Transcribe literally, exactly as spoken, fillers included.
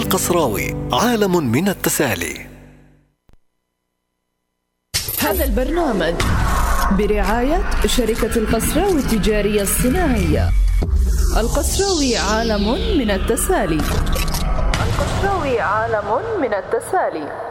القصراوي، عالم من التسالي. هذا البرنامج برعاية شركة القصراوي التجارية الصناعية. القصراوي عالم من التسالي. القصراوي عالم من التسالي.